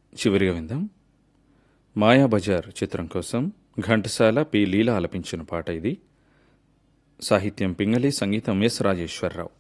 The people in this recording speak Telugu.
చివరిగా విందాం మాయాబజార్ చిత్రం కోసం ఘంటసాల పి లీల ఆలపించిన పాట ఇది. సాహిత్యం పింగళి, సంగీతం ఎస్ రాజేశ్వరరావు.